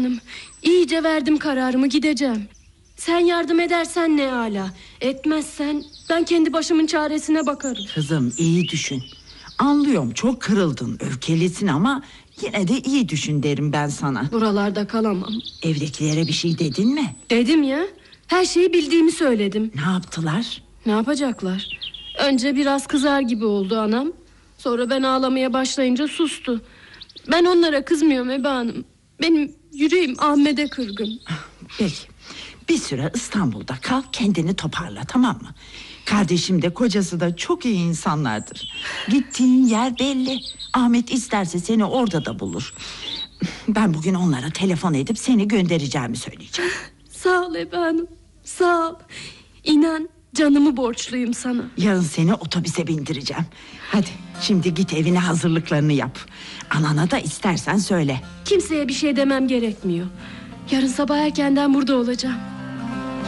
Hanım. İyice verdim kararımı, gideceğim. Sen yardım edersen ne âlâ. Etmezsen ben kendi başımın çaresine bakarım. Kızım iyi düşün. Anlıyorum, çok kırıldın, öfkelisin ama yine de iyi düşün derim ben sana. Buralarda kalamam. Evdekilere bir şey dedin mi? Dedim ya. Her şeyi bildiğimi söyledim. Ne yaptılar? Ne yapacaklar? Önce biraz kızar gibi oldu anam. Sonra ben ağlamaya başlayınca sustu. Ben onlara kızmıyorum Ebe Hanım. Benim yüreğim Ahmet'e kırgın. Peki, bir süre İstanbul'da kal, kendini toparla, tamam mı? Kardeşim de kocası da çok iyi insanlardır. Gittiğin yer belli. Ahmet isterse seni orada da bulur. Ben bugün onlara telefon edip seni göndereceğimi söyleyeceğim. Sağ ol Ebe Hanım, sağ ol. İnan canımı borçluyum sana. Yarın seni otobüse bindireceğim. Hadi şimdi git evine hazırlıklarını yap. Anana da istersen söyle. Kimseye bir şey demem gerekmiyor. Yarın sabah erkenden burada olacağım.